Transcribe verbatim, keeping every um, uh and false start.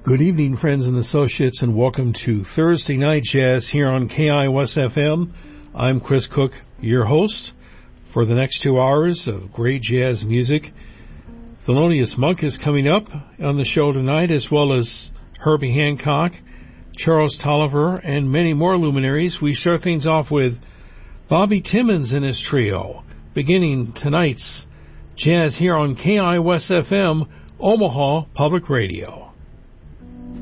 Good evening, friends and associates, and welcome to Thursday Night Jazz here on K I O S F M. I'm Chris Cook, your host for the next two hours of great jazz music. Thelonious Monk is coming up on the show tonight, as well as Herbie Hancock, Charles Tolliver, and many more luminaries. We start things off with Bobby Timmons and his trio, beginning tonight's jazz here on K I O S F M, Omaha Public Radio.